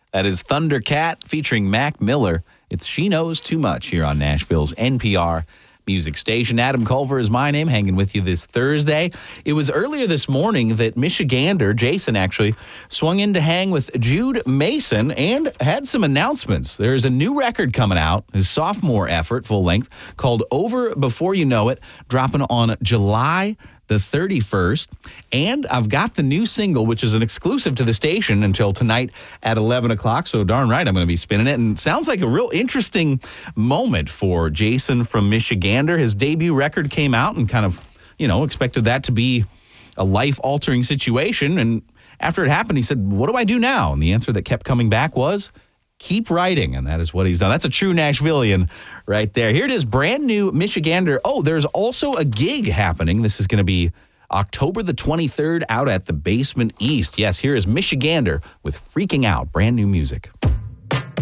That is Thundercat featuring Mac Miller. It's She Knows Too Much here on Nashville's NPR music station. Adam Culver is my name, hanging with you this Thursday. It was earlier this morning that Michigander, Jason actually, swung in to hang with Jude Mason and had some announcements. There's a new record coming out, his sophomore effort, full length, called Over Before You Know It, dropping on July the 31st. And I've got the new single, which is an exclusive to the station until tonight at 11 o'clock. So darn right, I'm going to be spinning it. And it sounds like a real interesting moment for Jason from Michigander. His debut record came out and kind of, expected that to be a life-altering situation. And after it happened, he said, what do I do now? And the answer that kept coming back was, keep writing, and that is what he's done. That's a true Nashvilleian right there. Here it is, brand new Michigander. Oh, there's also a gig happening. This is going to be October the 23rd out at the Basement East. Yes, here is Michigander with Freaking Out, brand new music.